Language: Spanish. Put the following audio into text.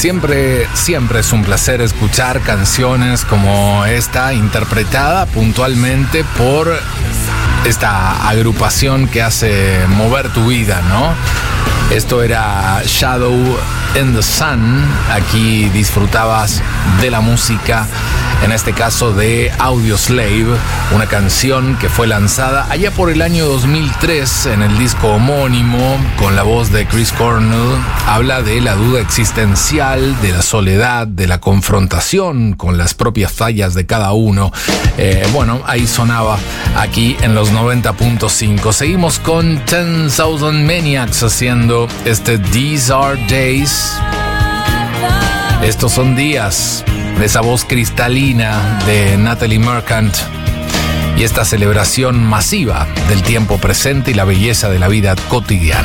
Siempre es un placer escuchar canciones como esta, interpretada puntualmente por esta agrupación que hace mover tu vida, ¿no? Esto era Shadow in the Sun. Aquí disfrutabas de la música, en este caso de Audioslave, una canción que fue lanzada allá por el año 2003 en el disco homónimo, con la voz de Chris Cornell. Habla de la duda existencial, de la soledad, de la confrontación con las propias fallas de cada uno. Bueno, ahí sonaba aquí en los 90.5. Seguimos con 10,000 Maniacs haciendo este These Are Days. Estos son días, de esa voz cristalina de Natalie Merchant y esta celebración masiva del tiempo presente y la belleza de la vida cotidiana.